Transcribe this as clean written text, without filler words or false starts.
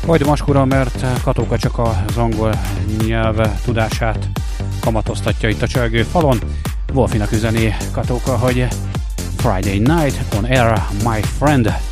Majd Maskura, mert Katóka csak az angol nyelv tudását kamatoztatja itt a csörgő falon. Wolfinak üzeni Katóka, hogy Friday night on air, my friend.